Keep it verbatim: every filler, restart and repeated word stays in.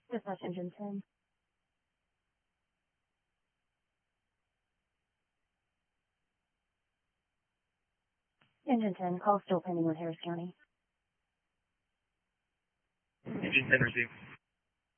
Dispatch Engine ten. Engine ten, call still pending with Harris County. Engine ten received.